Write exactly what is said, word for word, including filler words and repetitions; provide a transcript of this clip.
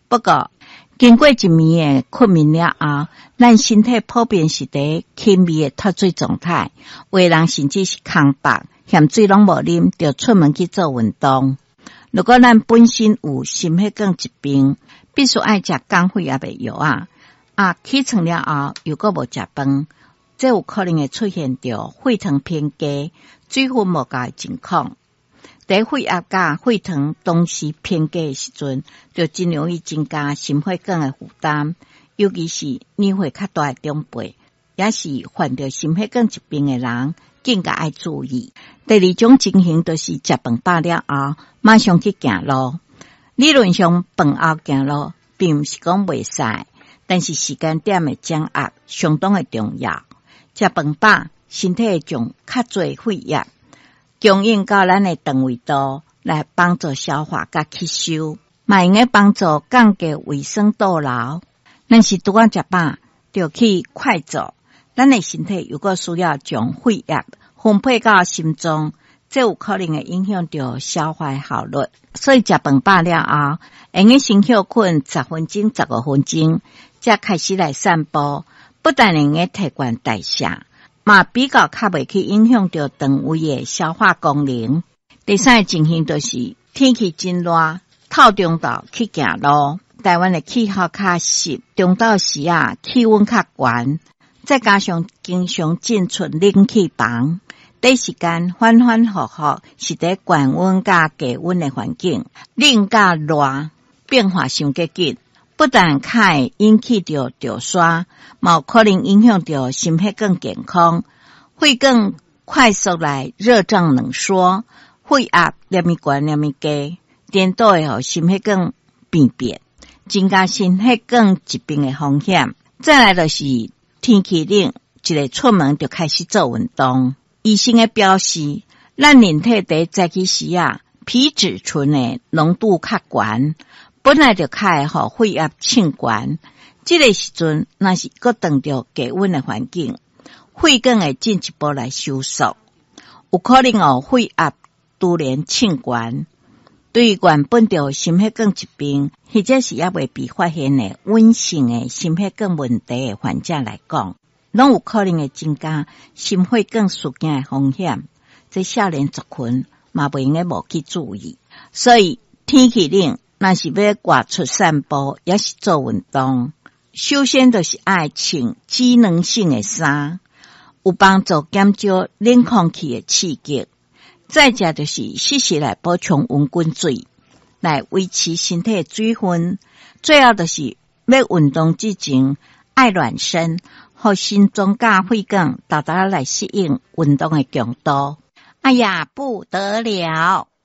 不过经过一暝的困眠了后，咱身体普遍是伫轻微的脱水状态，有的人甚至是空腹，嫌水拢无啉，就出门去做运动。如果咱本身有心血管疾病，必须爱食降血压的药啊，啊起床了后又搁无食饭，这有可能会出现着血糖偏低、水分无够的情况。在血压甲血糖同时偏低的时阵，就真容易增加心血管的负担，尤其是年岁较大的长辈，也是患着心血管疾病的人，更加爱注意。第二种情形就是食饭饱了后，马上去行路。理论上，饭后行路并不是讲袂使，但是时间点的掌握相当的重要。食饭饱，身体会将较侪血液供应到咱的肠胃道，来帮助消化甲吸收，嘛用个帮助降低胃酸倒流。咱是拄仔食饱，就去快走，咱的身体如果需要将血液分配到心脏，这有可能会影响到消化效率。所以食饭饱了后，用个先休困十分钟、十五分钟，才开始来散步，不但能够提悬代谢，嘛比较较袂去影响到肠胃的消化功能。第三个情形就是天气真热，透中昼去行路。台湾的气候较湿，中昼时啊气温较悬，再加上经常进出冷气房，短时间反反复复是伫高温甲低温的环境，冷甲热变化伤过紧，不但较会引起着着沙，嘛有可能影响到心血管健康，血管快速来热胀冷缩，血压连咪悬连咪低，颠倒会互心血管病变，增加心血管疾病的风险。再来就是天气冷，一个出门就开始做运动。医生的表示，咱人体在早起时啊，皮质醇的浓度较悬，本来就较会互血压升悬。这个时阵，若是搁碰到低温的环境，血管会进一步来收缩，有可能哦血压突然升悬。对于原本就心血管疾病，或者是还未被发现的稳性的心血管问题的患者来讲，拢有可能会增加心血管事件的风险。这少年族群嘛不应该无去注意。所以天气冷，若是要外出散步，也是做运动，首先就是爱穿机能性的衫，有帮助减少冷空气的刺激。再者就是适时来补充温滚水，来维持身体的水分。最后就是要运动之前爱暖身，互心脏甲血管大大来适应运动的强度。哎呀，不得了！